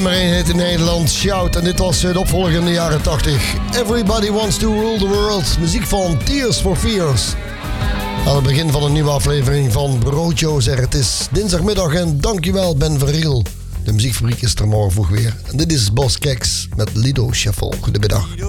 Nummer 1 heet in Nederland Shout en dit was de opvolger in de jaren 80. Everybody Wants to Rule the World. Muziek van Tears for Fears. Aan het begin van een nieuwe aflevering van Broodjo zeg het is dinsdagmiddag en dankjewel Ben Verriel. De muziekfabriek is er morgen vroeg weer. En dit is Bos Keks met Lido Shuffle. Goedemiddag.